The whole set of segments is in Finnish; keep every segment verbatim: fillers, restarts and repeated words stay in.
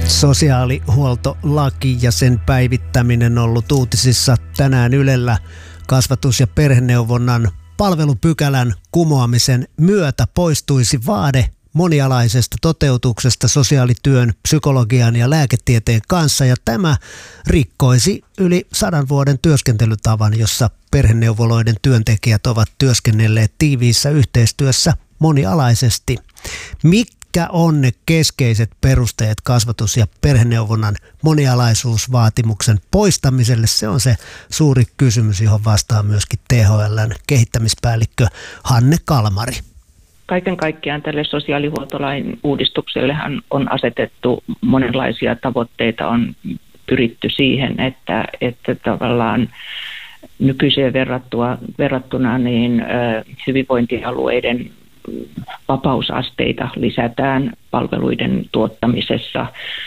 Sosiaalihuoltolaki ja sen päivittäminen on ollut uutisissa tänään Ylellä. Kasvatus- ja perheneuvonnan palvelupykälän kumoamisen myötä poistuisi vaade monialaisesta toteutuksesta sosiaalityön, psykologian ja lääketieteen kanssa, ja tämä rikkoisi yli sadan vuoden työskentelytavan, jossa perheneuvoloiden työntekijät ovat työskennelleet tiiviissä yhteistyössä monialaisesti. Mitkä on ne keskeiset perusteet kasvatus- ja perheneuvonnan monialaisuusvaatimuksen poistamiselle? Se on se suuri kysymys, johon vastaa myöskin T H L:n kehittämispäällikkö Hanne Kalmari. Kaiken kaikkiaan tälle sosiaalihuoltolain uudistuksellehan on asetettu monenlaisia tavoitteita, on pyritty siihen, että, että tavallaan nykyiseen verrattuna, verrattuna niin hyvinvointialueiden vapausasteita lisätään palveluiden tuottamisessa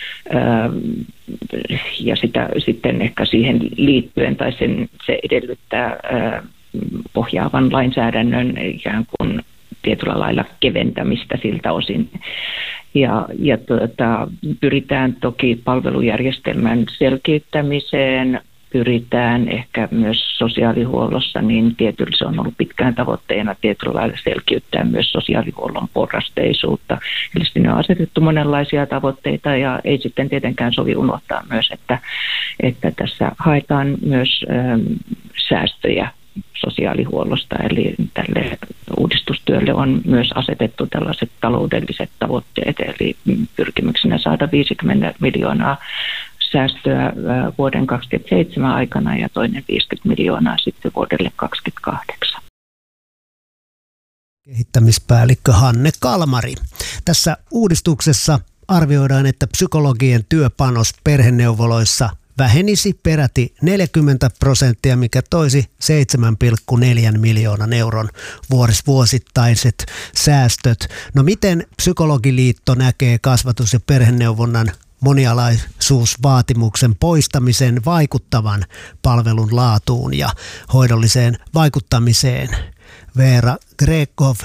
ja sitä sitten ehkä siihen liittyen tai sen, se edellyttää pohjaavan lainsäädännön ikään kuin tietyllä lailla keventämistä siltä osin. Ja, ja tuota, pyritään toki palvelujärjestelmän selkiyttämiseen, pyritään ehkä myös sosiaalihuollossa, niin tietyllä se on ollut pitkään tavoitteena tietyllä lailla selkiyttää myös sosiaalihuollon porrasteisuutta. Eli sinne on asetettu monenlaisia tavoitteita ja ei sitten tietenkään sovi unohtaa myös, että, että tässä haetaan myös ähm, säästöjä sosiaalihuollosta, eli tälle uudistustyölle on myös asetettu tällaiset taloudelliset tavoitteet, eli pyrkimyksenä saada viisikymmentä miljoonaa säästöä vuoden kaksikymmentäseitsemän aikana ja toinen viisikymmentä miljoonaa sitten vuodelle kaksikymmentäkahdeksan. Kehittämispäällikkö Hanne Kalmari. Tässä uudistuksessa arvioidaan, että psykologien työpanos perheneuvoloissa vähenisi peräti neljäkymmentä prosenttia, mikä toisi seitsemän pilkku neljä miljoonan euron vuosittaiset säästöt. No miten Psykologiliitto näkee kasvatus- ja perheneuvonnan monialaisuusvaatimuksen poistamisen vaikuttavan palvelun laatuun ja hoidolliseen vaikuttamiseen? Veera Gregov,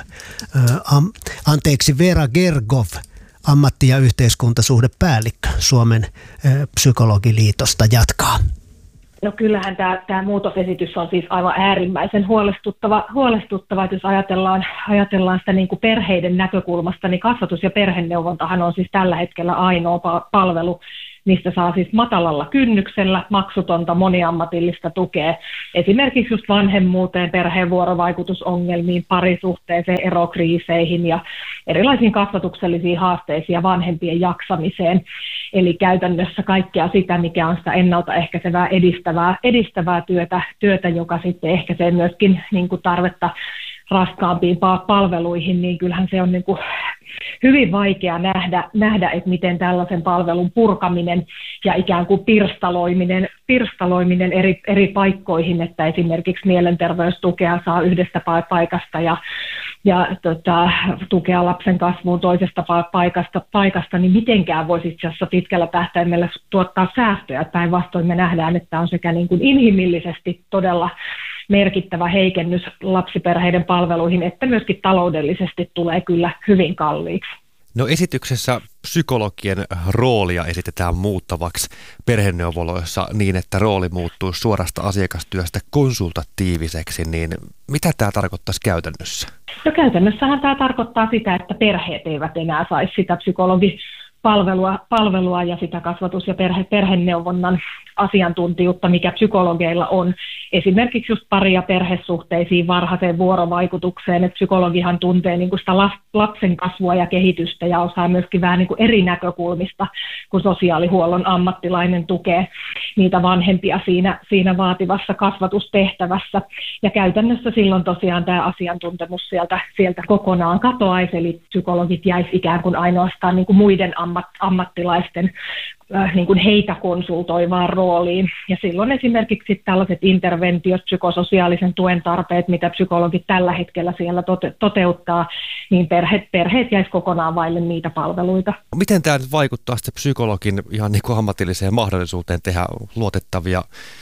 äh, anteeksi, Veera Gergov, ammatti- ja yhteiskuntasuhdepäällikkö Suomen äh, Psykologiliitosta jatkaa. No kyllähän tämä, tämä muutosesitys on siis aivan äärimmäisen huolestuttava, huolestuttava että jos ajatellaan, ajatellaan sitä niin kuin perheiden näkökulmasta, niin kasvatus- ja perheneuvontahan on siis tällä hetkellä ainoa palvelu, mistä saa siis matalalla kynnyksellä maksutonta moniammatillista tukea esimerkiksi just vanhemmuuteen, perheen vuorovaikutusongelmiin, parisuhteeseen, erokriiseihin ja erilaisiin kasvatuksellisiin haasteisiin ja vanhempien jaksamiseen. Eli käytännössä kaikkea sitä, mikä on sitä ennaltaehkäisevää edistävää, edistävää työtä, työtä, joka sitten ehkäisee myöskin niin kuin tarvetta raskaampiin palveluihin, niin kyllähän se on niin kuin hyvin vaikea nähdä, nähdä, että miten tällaisen palvelun purkaminen ja ikään kuin pirstaloiminen, pirstaloiminen eri, eri paikkoihin, että esimerkiksi mielenterveystukea saa yhdestä paikasta ja, ja tota, tukea lapsen kasvuun toisesta paikasta, paikasta, niin mitenkään voisi itse asiassa pitkällä tähtäimellä tuottaa säästöjä. Päinvastoin me nähdään, että on sekä niin kuin inhimillisesti todella merkittävä heikennys lapsiperheiden palveluihin, että myöskin taloudellisesti tulee kyllä hyvin kalliiksi. No esityksessä psykologien roolia esitetään muuttavaksi perheneuvoloissa niin, että rooli muuttuu suorasta asiakastyöstä konsultatiiviseksi, niin mitä tämä tarkoittaisi käytännössä? No käytännössähän tämä tarkoittaa sitä, että perheet eivät enää saisi sitä psykologipalvelua palvelua ja sitä kasvatus- ja perhe, perheneuvonnan asiantuntijuutta, mikä psykologeilla on. Esimerkiksi just pari- ja perhesuhteisiin, varhaiseen vuorovaikutukseen, että psykologihan tuntee niin kuin sitä lapsen kasvua ja kehitystä ja osaa myöskin vähän niin kuin eri näkökulmista, kun sosiaalihuollon ammattilainen tukee niitä vanhempia siinä, siinä vaativassa kasvatustehtävässä. Ja käytännössä silloin tosiaan tämä asiantuntemus sieltä, sieltä kokonaan katoaisi, eli psykologit jäisi ikään kuin ainoastaan niin kuin muiden ammat, ammattilaisten niin kuin heitä konsultoivaan rooliin. Ja silloin esimerkiksi tällaiset interventiot, psykososiaalisen tuen tarpeet, mitä psykologit tällä hetkellä siellä tote- toteuttaa, niin perheet, perheet jäisi kokonaan vaille niitä palveluita. Miten tämä nyt vaikuttaa sitten psykologin ihan niin kuin ammatilliseen mahdollisuuteen tehdä luotettavia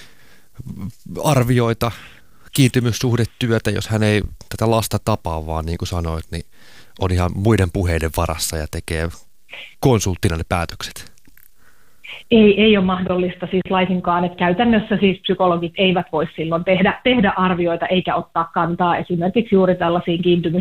arvioita, kiintymyssuhdetyötä, jos hän ei tätä lasta tapaa, vaan niin kuin sanoit, niin on ihan muiden puheiden varassa ja tekee konsulttina ne päätökset? Ei, ei ole mahdollista siis laisinkaan, että käytännössä siis psykologit eivät voi silloin tehdä, tehdä arvioita eikä ottaa kantaa esimerkiksi juuri tällaisiin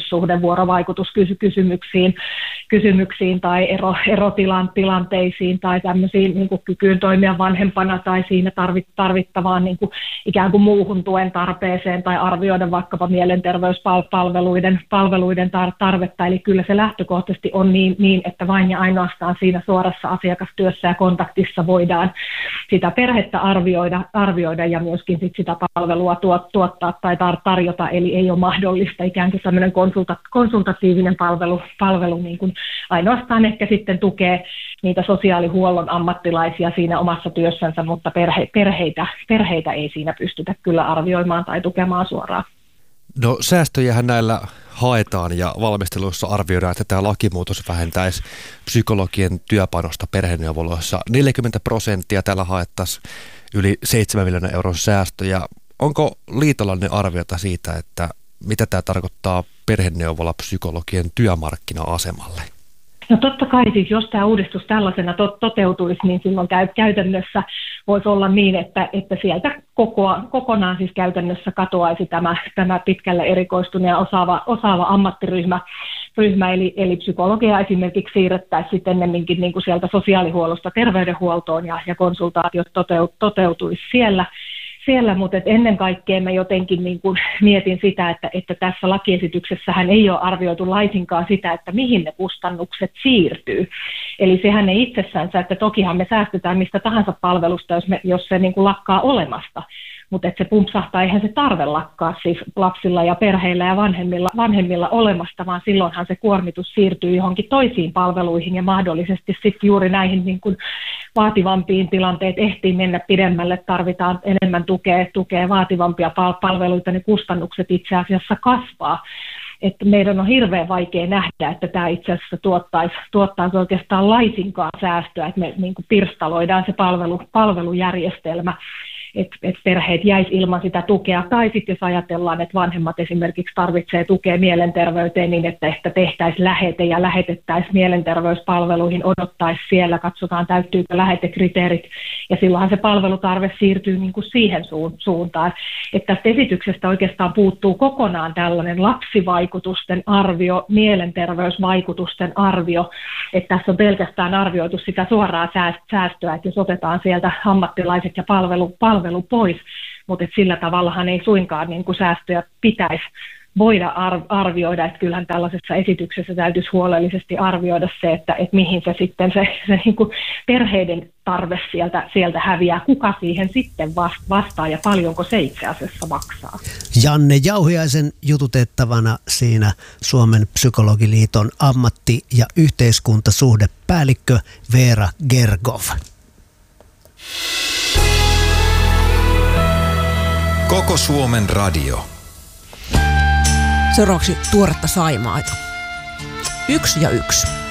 kiintymyssuhdevuorovaikutuskysymyksiin kysymyksiin tai ero, erotilanteisiin tai tämmöisiin niin kuin kykyyn toimia vanhempana tai siinä tarvittavaan niin kuin ikään kuin muuhun tuen tarpeeseen tai arvioida vaikkapa mielenterveyspalveluiden palveluiden tarvetta. Eli kyllä se lähtökohtaisesti on niin, niin, että vain ja ainoastaan siinä suorassa asiakastyössä ja kontaktissa voidaan sitä perhettä arvioida, arvioida ja myöskin sit sitä palvelua tuot, tuottaa tai tar- tarjota, eli ei ole mahdollista ikään kuin tämmöinen konsulta- konsultatiivinen palvelu, palvelu niin kuin ainoastaan ehkä sitten tukee niitä sosiaalihuollon ammattilaisia siinä omassa työssänsä, mutta perhe, perheitä, perheitä ei siinä pystytä kyllä arvioimaan tai tukemaan suoraan. No säästöjähän näillä haetaan ja valmisteluissa arvioidaan, että tämä lakimuutos vähentäisi psykologien työpanosta perheneuvoloissa. neljäkymmentä prosenttia tällä haettaisiin yli seitsemän miljoonan euron säästöjä. Onko liitollanne arviota siitä, että mitä tämä tarkoittaa perheneuvolapsykologien työmarkkina-asemalle? No totta kai siis, jos tämä uudistus tällaisena to- toteutuisi, niin silloin käy- käytännössä voisi olla niin, että, että sieltä koko, kokonaan siis käytännössä katoaisi tämä, tämä pitkälle erikoistunut ja osaava, osaava ammattiryhmä, ryhmä, eli, eli psykologia esimerkiksi siirrettäisiin sitten ennemminkin niin kuin sieltä sosiaalihuollosta terveydenhuoltoon ja, ja konsultaatiot toteut, toteutuisi siellä. Siellä, mutta ennen kaikkea mä jotenkin niin kuin mietin sitä, että, että tässä lakiesityksessähän ei ole arvioitu laisinkaan sitä, että mihin ne kustannukset siirtyy. Eli sehän ei itsessänsä, että tokihan me säästetään mistä tahansa palvelusta, jos, me, jos se niin kuin lakkaa olemasta. Mutta että se pumpsahtaa, eihän se tarve lakkaa siis lapsilla ja perheillä ja vanhemmilla, vanhemmilla olemasta, vaan silloinhan se kuormitus siirtyy johonkin toisiin palveluihin ja mahdollisesti sitten juuri näihin niin kuin vaativampiin tilanteet ehtii mennä pidemmälle, tarvitaan enemmän tukea, tukea vaativampia palveluita, niin kustannukset itse asiassa kasvaa. Että meidän on hirveän vaikea nähdä, että tämä itse asiassa tuottaisi, tuottaisi oikeastaan laisinkaan säästöä, että me niin kuin pirstaloidaan se palvelu, palvelujärjestelmä, että et perheet jäisi ilman sitä tukea. Tai sitten jos ajatellaan, että vanhemmat esimerkiksi tarvitsee tukea mielenterveyteen niin, että ehkä tehtäisiin lähete ja lähetettäisiin mielenterveyspalveluihin, odottaisi siellä, katsotaan täyttyykö lähetekriteerit ja silloinhan se palvelutarve siirtyy niin kuin siihen suuntaan. Että tästä esityksestä oikeastaan puuttuu kokonaan tällainen lapsivaikutusten arvio, mielenterveysvaikutusten arvio, että tässä on pelkästään arvioitu sitä suoraa säästöä, että jos otetaan sieltä ammattilaiset ja palvelu, palvelu pois, mutta sillä tavallahan ei suinkaan niin kuin säästöjä pitäisi voida arvioida, että kyllähän tällaisessa esityksessä täytyisi huolellisesti arvioida se, että, että mihin se sitten se, se niin kuin perheiden tarve sieltä, sieltä häviää, kuka siihen sitten vastaa ja paljonko se itse asiassa maksaa. Janne Jauhiaisen jututettavana siinä Suomen Psykologiliiton ammatti- ja yhteiskuntasuhdepäällikkö Veera Gergov. Koko Suomen radio. Seuraavaksi tuoretta Saimaita. Yksi ja yksi.